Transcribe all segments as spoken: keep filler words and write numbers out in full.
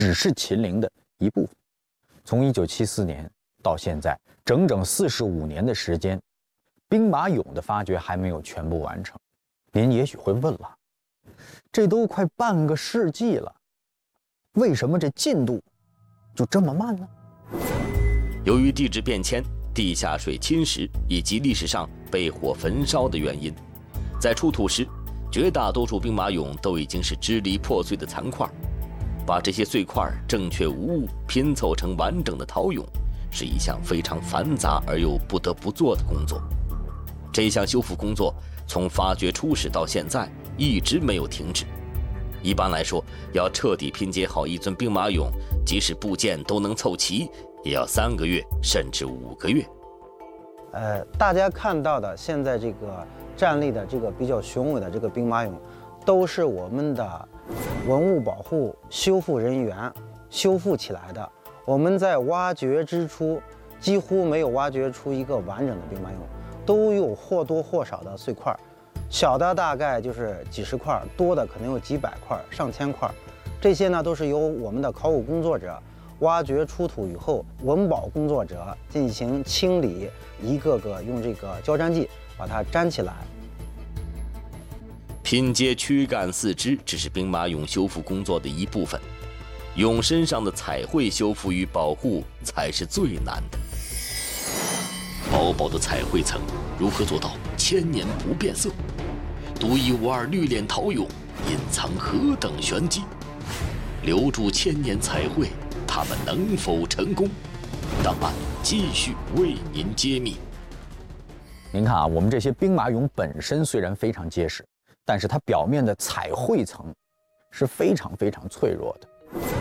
只是秦陵的一部分。从一九七四年到现在，整整四十五年的时间，兵马俑的发掘还没有全部完成。您也许会问了，这都快半个世纪了，为什么这进度就这么慢呢？ 由于地质变迁、地下水侵蚀以及历史上被火焚烧的原因，在出土时，绝大多数兵马俑都已经是支离破碎的残块。把这些碎块正确无误拼凑成完整的陶俑，是一项非常繁杂而又不得不做的工作。这项修复工作从发掘初始到现在一直没有停止。一般来说，要彻底拼接好一尊兵马俑，即使部件都能凑齐，也要三个月甚至五个月。 呃，大家看到的现在这个站立的这个比较雄伟的这个兵马俑，都是我们的文物保护修复人员修复起来的。我们在挖掘之初几乎没有挖掘出一个完整的兵马俑，都有或多或少的碎块，小的大概就是几十块，多的可能有几百块、上千块。这些呢都是由我们的考古工作者挖掘出土以后，文保工作者进行清理，一个个用这个胶粘剂把它粘起来。 拼接躯干四肢只是兵马俑修复工作的一部分，俑身上的彩绘修复与保护才是最难的。薄薄的彩绘层如何做到千年不变色？独一无二绿脸陶俑隐藏何等玄机？留住千年彩绘，他们能否成功？档案继续为您揭秘。 您看啊，我们这些兵马俑本身虽然非常结实，但是它表面的彩绘层是非常非常脆弱的。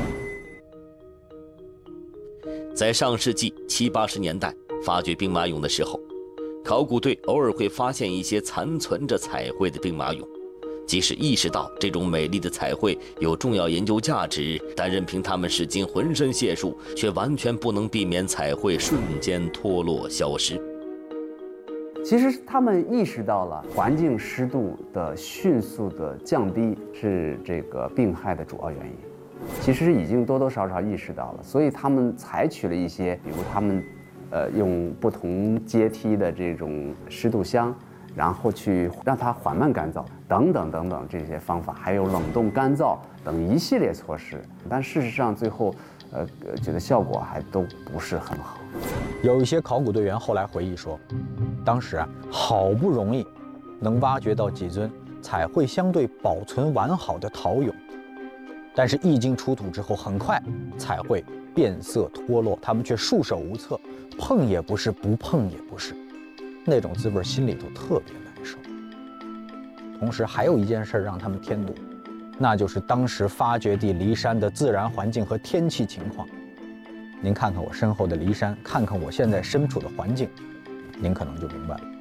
在上世纪七八十年代发掘兵马俑的时候，考古队偶尔会发现一些残存着彩绘的兵马俑。即使意识到这种美丽的彩绘有重要研究价值，但任凭他们使尽浑身解数，却完全不能避免彩绘瞬间脱落消失。 其实他们意识到了环境湿度的迅速的降低是这个病害的主要原因，其实已经多多少少意识到了，所以他们采取了一些，比如他们，呃，用不同阶梯的这种湿度箱，然后去让它缓慢干燥，等等等等这些方法，还有冷冻干燥等一系列措施，但事实上最后，呃，觉得效果还都不是很好。 有一些考古队员后来回忆说，当时啊，好不容易能挖掘到几尊彩绘相对保存完好的陶俑，但是一经出土之后，很快彩绘变色脱落，他们却束手无策，碰也不是，不碰也不是，那种滋味心里头特别难受。同时还有一件事让他们添堵，那就是当时发掘地骊山的自然环境和天气情况。您看看我身后的骊山，看看我现在身处的环境，您可能就明白了。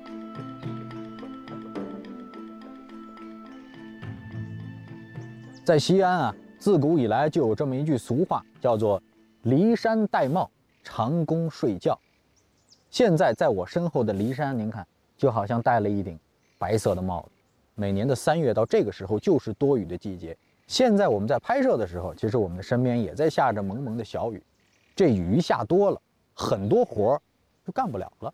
在西安啊，自古以来就有这么一句俗话，叫做骊山戴帽，长工睡觉。现在在我身后的骊山，您看就好像戴了一顶白色的帽子。每年的三月到这个时候就是多雨的季节，现在我们在拍摄的时候，其实我们的身边也在下着蒙蒙的小雨。这雨一下多了，很多活儿就干不了了。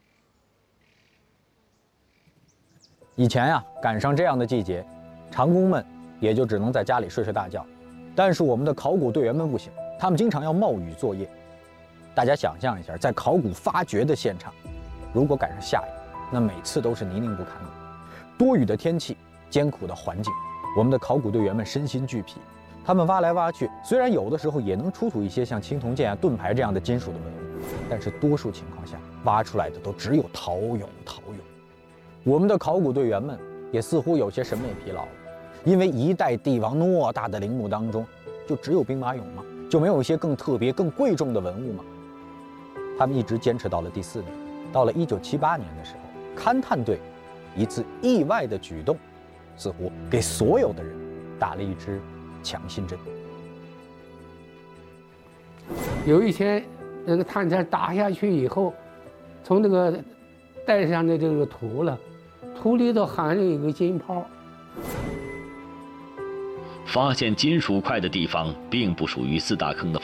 以前呀、啊，赶上这样的季节，长工们也就只能在家里睡睡大觉。但是我们的考古队员们不行，他们经常要冒雨作业。大家想象一下，在考古发掘的现场，如果赶上下雨，那每次都是泥泞不堪的。多雨的天气，艰苦的环境，我们的考古队员们身心俱疲。他们挖来挖去，虽然有的时候也能出土一些像青铜剑啊、盾牌这样的金属的文物，但是多数情况下挖出来的都只有陶俑、陶俑。我们的考古队员们也似乎有些审美疲劳了，因为一代帝王偌大的陵墓当中，就只有兵马俑吗？就没有一些更特别、更贵重的文物吗？他们一直坚持到了第四年，到了一九七八年的时候，勘探队一次意外的举动，似乎给所有的人打了一支强心针。 有一天，那个探测打下去以后，从那个带上的这个土了，土里头含着一个金泡。 发现金属块的地方并不属于四大坑的